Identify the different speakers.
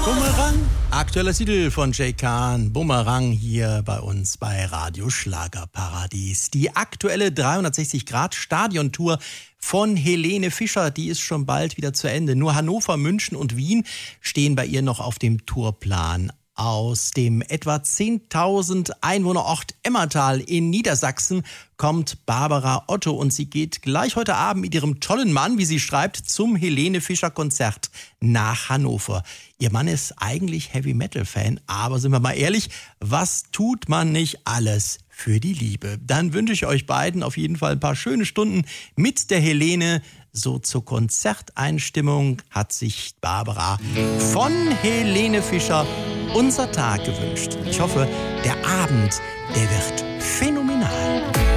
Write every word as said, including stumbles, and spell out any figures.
Speaker 1: Bumerang, aktueller Titel von Jay Khan, Bumerang hier bei uns bei Radio Schlagerparadies. Die aktuelle dreihundertsechzig Grad Stadiontour von Helene Fischer, die ist schon bald wieder zu Ende. Nur Hannover, München und Wien stehen bei ihr noch auf dem Tourplan. Aus dem etwa zehntausend Einwohnerort Emmertal in Niedersachsen kommt Barbara Otto und sie geht gleich heute Abend mit ihrem tollen Mann, wie sie schreibt, zum Helene Fischer Konzert nach Hannover. Ihr Mann ist eigentlich Heavy-Metal-Fan, aber sind wir mal ehrlich, was tut man nicht alles für die Liebe? Dann wünsche ich euch beiden auf jeden Fall ein paar schöne Stunden mit der Helene. So zur Konzerteinstimmung hat sich Barbara von Helene Fischer unser Tag gewünscht. Ich hoffe, der Abend, der wird phänomenal.